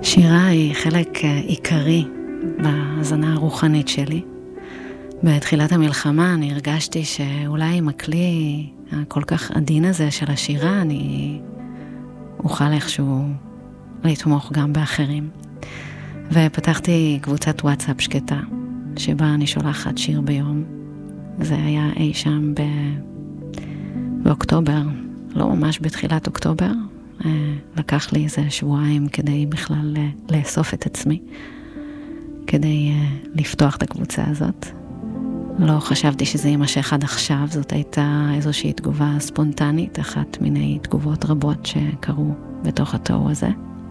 שירה היא חלק עיקרי בהזנה הרוחנית שלי. בתחילת המלחמה אני הרגשתי שאולי עם הכלי הכל כך עדין הזה של השירה אני אוכל איכשהו לתמוך גם באחרים. ופתחתי קבוצת וואטסאפ שקטה שבה אני שולחת שיר ביום. זה היה אי שם באוקטובר, לא ממש בתחילת אוקטובר. לקח לי איזה שבועיים כדי בכלל לאסוף את עצמי, כדי לפתוח את הקבוצה הזאת. לא חשבתי שזה יימשך עד עכשיו, זאת הייתה איזושהי תגובה ספונטנית, אחת מיני תגובות רבות שקרו בתוך התוהו הזה.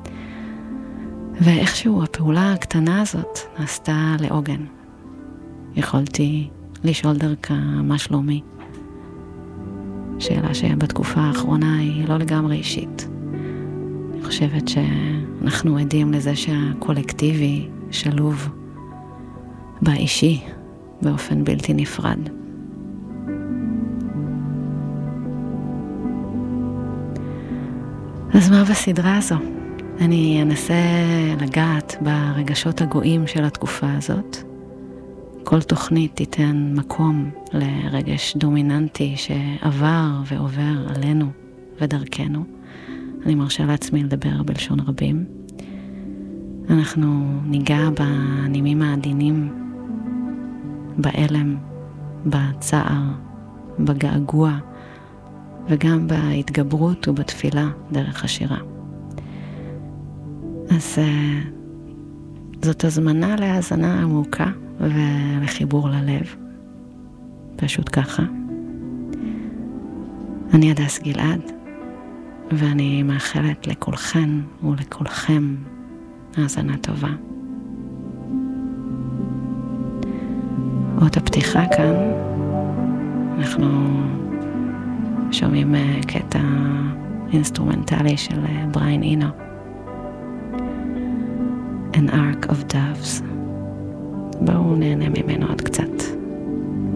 ואיכשהו הפעולה הקטנה הזאת נעשתה לעוגן. יכולתי לשאול דרכה מה שלומי. שאלה שבתקופה האחרונה היא לא לגמרי אישית. אני חושבת שאנחנו עדים לזה שהקולקטיבי שלוב באישי באופן בלתי נפרד. אז מה בסדרה הזו? אני אנסה לגעת ברגשות הגויים של התקופה הזאת. כל תוכנית תיתן מקום לרגש דומיננטי שעבר ועובר עלינו ודרכנו. אני מרשה לעצמי לדבר בלשון רבים. אנחנו ניגע בנימים העדינים, באלם, בצער, בגעגוע, וגם בהתגברות ובתפילה דרך השירה. אז זאת הזמנה להאזנה עמוקה ולחיבור ללב. פשוט ככה. אני הדס גלעד, ואני מאחלת לכולכן ולכולכם האזנה טובה. אות הפתיחה כאן, אנחנו שומעים קטע אינסטרומנטלי של בריין אינו. An Ark of Doves. בואו נהנה ממנו עוד קצת.